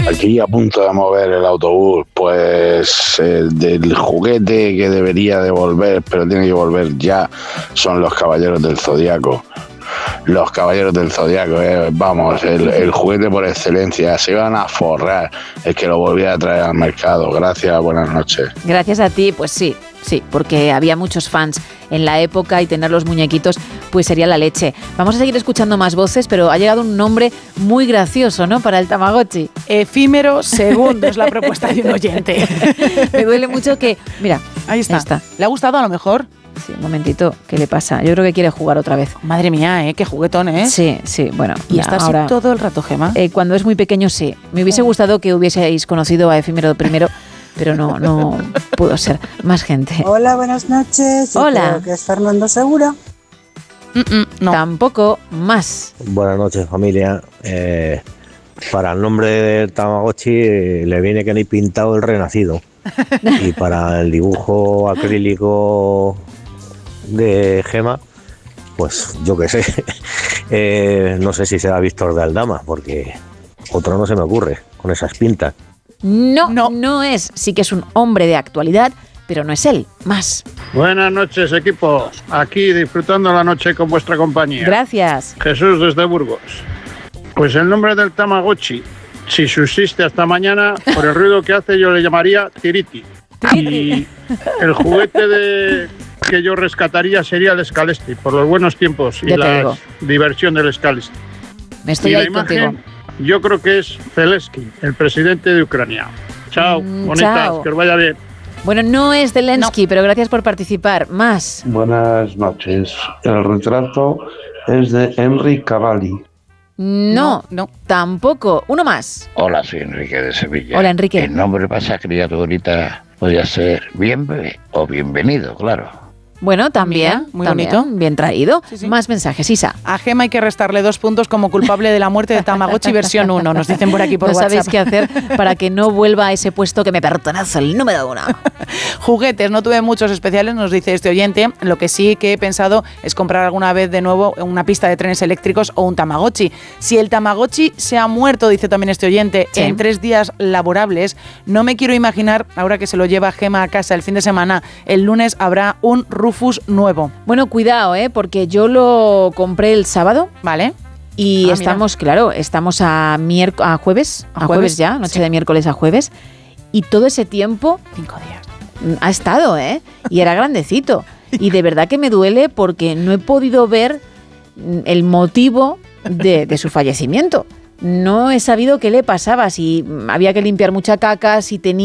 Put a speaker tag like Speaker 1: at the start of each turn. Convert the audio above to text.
Speaker 1: Aquí a punto de mover el autobús, pues del juguete que debería de volver, pero tiene que volver ya, son los Caballeros del Zodiaco. Los Caballeros del Zodiaco, vamos, el juguete por excelencia. Se iban a forrar el que lo volviera a traer al mercado. Gracias, buenas noches.
Speaker 2: Gracias a ti, pues sí, porque había muchos fans en la época y tener los muñequitos pues sería la leche. Vamos a seguir escuchando más voces, pero ha llegado un nombre muy gracioso, ¿no?, para el Tamagotchi.
Speaker 3: Efímero segundo es la propuesta de un oyente.
Speaker 2: Me duele mucho que... Mira,
Speaker 3: ahí está. ¿Le ha gustado a lo mejor?
Speaker 2: Sí, un momentito, ¿qué le pasa? Yo creo que quiere jugar otra vez.
Speaker 3: Madre mía, qué juguetón, ¿eh?
Speaker 2: Sí, bueno.
Speaker 3: ¿Y está así todo el rato, Gema?
Speaker 2: Cuando es muy pequeño, sí. Me hubiese gustado que hubieseis conocido a Efímero primero, pero no pudo ser. Más gente.
Speaker 4: Hola, buenas noches.
Speaker 2: Hola.
Speaker 4: Creo que es Fernando Segura.
Speaker 2: No. Tampoco más.
Speaker 5: Buenas noches, familia. Para el nombre del Tamagotchi le viene que ni pintado el renacido. Y para el dibujo acrílico de Gema, pues yo qué sé. No sé si será Víctor de Aldama, porque otro no se me ocurre con esas pintas.
Speaker 2: No es. Sí que es un hombre de actualidad, pero no es él. Más.
Speaker 6: Buenas noches, equipo. Aquí disfrutando la noche con vuestra compañía.
Speaker 2: Gracias.
Speaker 6: Jesús desde Burgos. Pues el nombre del Tamagotchi, si subsiste hasta mañana, por el ruido que hace yo le llamaría Tiriti. Y el juguete que yo rescataría sería el Scalestri, por los buenos tiempos y la diversión del Scalestri.
Speaker 2: Me estoy
Speaker 6: y la
Speaker 2: ahí
Speaker 6: imagen,
Speaker 2: contigo.
Speaker 6: yo creo que es Zelensky, el presidente de Ucrania. Chao, bonitas,
Speaker 2: chao.
Speaker 6: que os vaya bien.
Speaker 2: Bueno, no es Zelensky, pero gracias por participar. Más.
Speaker 7: Buenas noches. El retrato es de Henry Cavalli.
Speaker 2: No, tampoco. Uno más.
Speaker 8: Hola, soy Enrique de Sevilla.
Speaker 2: Hola, Enrique.
Speaker 8: El nombre para esa criaturita podría ser Bienve o Bienvenido, claro.
Speaker 2: Bueno, también.
Speaker 3: Muy
Speaker 2: también,
Speaker 3: bonito.
Speaker 2: Bien traído.
Speaker 3: Sí.
Speaker 2: Más mensajes, Isa.
Speaker 3: A Gema hay que restarle 2 puntos como culpable de la muerte de Tamagotchi versión 1. Nos dicen por aquí por WhatsApp.
Speaker 2: No sabéis qué hacer para que no vuelva a ese puesto que me pertenece, el número 1.
Speaker 3: Juguetes, no tuve muchos especiales, nos dice este oyente. Lo que sí que he pensado es comprar alguna vez de nuevo una pista de trenes eléctricos o un Tamagotchi. Si el Tamagotchi se ha muerto, dice también este oyente, en 3 días laborables, no me quiero imaginar, ahora que se lo lleva Gema a casa el fin de semana, el lunes habrá un Rufus nuevo.
Speaker 2: Bueno, cuidado, porque yo lo compré el sábado.
Speaker 3: Vale.
Speaker 2: Y estamos a jueves. A jueves ya, noche de miércoles a jueves. Y todo ese tiempo...
Speaker 3: 5 días.
Speaker 2: Ha estado, y era grandecito. Y de verdad que me duele porque no he podido ver el motivo de su fallecimiento. No he sabido qué le pasaba, si había que limpiar mucha caca, si tenía...